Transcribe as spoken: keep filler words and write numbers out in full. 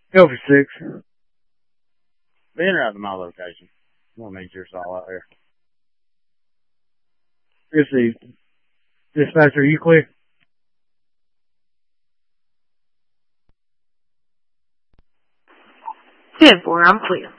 Go for six. Being right to my location. I'm gonna need your all out here. Received. Dispatcher, are you clear? ten four, I'm clear.